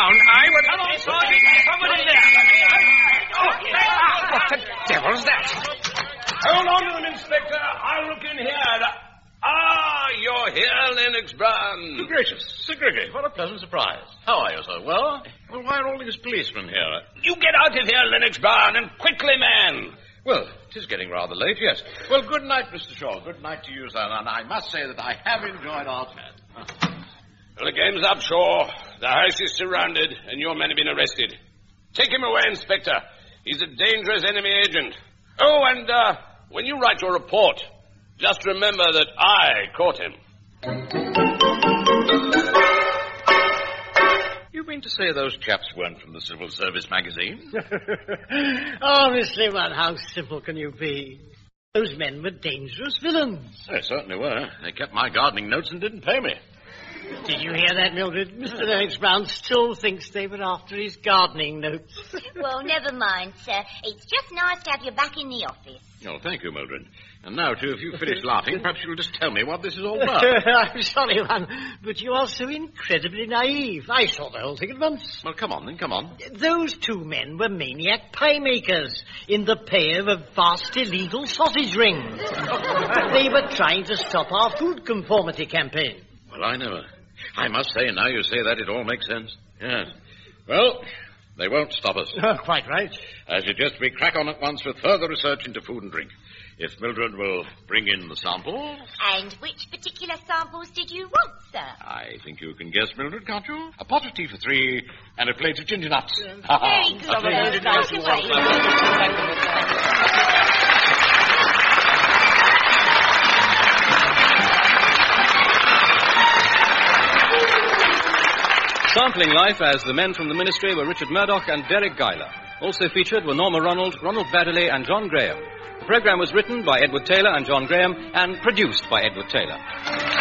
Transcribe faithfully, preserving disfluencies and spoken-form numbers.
down. I would... Come on, Sergeant. Somebody there. Oh, what the devil's that? Hold on to them, Inspector. I'll look in here. Ah, you're here, Lennox Brown. Good gracious, Sir Gregory, what a pleasant surprise. How are you, sir? Well? Well, why are all these policemen here? You get out of here, Lennox Brown, and quickly, man. Well, it is getting rather late, yes. Well, good night, Mister Shaw. Good night to you, sir. And I must say that I have enjoyed our chat. Well, the game's up, Shaw. The house is surrounded, and your men have been arrested. Take him away, Inspector. He's a dangerous enemy agent. Oh, and uh, when you write your report, just remember that I caught him. You mean to say those chaps weren't from the Civil Service magazine? Oh, Miss Lehman, how simple can you be? Those men were dangerous villains. They certainly were. They kept my gardening notes and didn't pay me. Did you hear that, Mildred? Mister Lennox Brown still thinks they were after his gardening notes. Well, never mind, sir. It's just nice to have you back in the office. Oh, thank you, Mildred. And now, too, if you've finished laughing, perhaps you'll just tell me what this is all about. I'm sorry, man, but you are so incredibly naive. I saw the whole thing at once. Well, come on, then, come on. Those two men were maniac pie makers in the pay of a vast illegal sausage ring. They were trying to stop our food conformity campaign. Well, I know. I must say, now you say that, it all makes sense. Yes. Well, they won't stop us. Oh, quite right. I suggest we crack on at once with further research into food and drink. If Mildred will bring in the samples. And which particular samples did you want, sir? I think you can guess, Mildred, can't you? A pot of tea for three and a plate of ginger nuts. Very good, sir. Right away. Sampling life as the men from the ministry were Richard Murdoch and Derek Guyler. Also featured were Norma Ronald, Ronald Baddeley and John Graham. The programme was written by Edward Taylor and John Graham and produced by Edward Taylor.